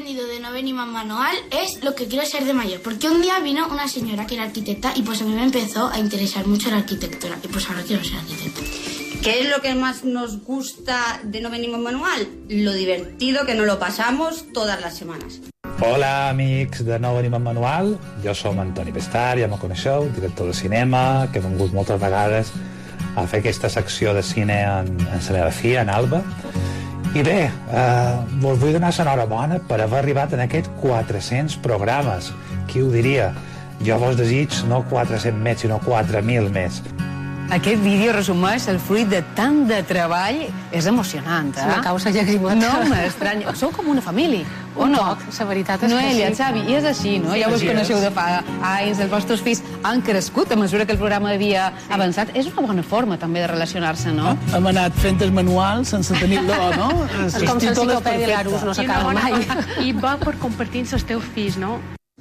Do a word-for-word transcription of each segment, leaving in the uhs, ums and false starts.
aprendido de no venir más manual es lo que quiero ser de mayor. Porque un día vino una señora que era arquitecta y pues a mí me empezó a interesar mucho la arquitectura. Y pues ahora quiero ser arquitecta. ¿Qué es lo que más nos gusta de No Venim Manual? Lo divertido que nos lo pasamos todas las semanas. Hola, amics de No Venim Manual. Jo som Antoni Pestar, ja me coneixeu, director de cinema, que he vengut moltes vegades a fer aquesta secció de cine en, en la meva filla, en Alba. I bé, eh, vos vull donar l'enhorabona per haver arribat en aquests quatre-cents programes. Qui ho diria? Jo vos desig no quatre-cents més, sinó quatre mil més. Aquest vídeo resumeix el fruit de tant de treball. És emocionant, eh? És una causa llagrimota. No m'estranya. Sou com una família, o no? La veritat és que sí. Noelia, Xavi, i és així, no? Ja vos coneixeu de fa anys, els vostres fills han crescut a mesura que el programa havia avançat. És una bona forma, també, de relacionar-se, no? Hem anat fent el manual sense tenir-lo, no? És com l'enciclopèdia l'Arús, no s'acaba mai. I va per compartir amb els teus fills, no?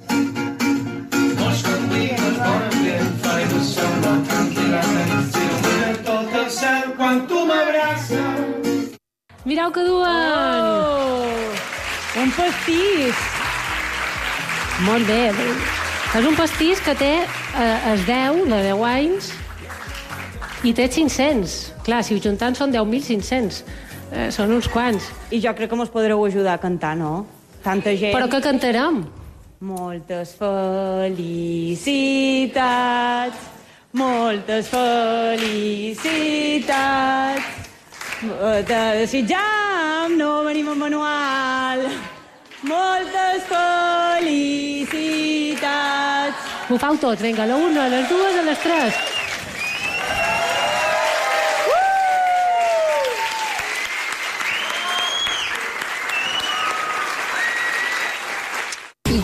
Mireu que duen! Oh! Un pastís! Molt bé. És un pastís que té eh, es deu, de deu anys, i té cinc-cents. Clar, si ho juntant són deu mil cinc-cents. Eh, són uns quants. I jo crec que mos podreu ajudar a cantar, no? Tanta gent... Però què cantarem? Moltes felicitats, moltes felicitats. Desitjam, no venim en manual. Moltes felicitats. Ho fau tots, vinga, a la una, a les dues, a les tres.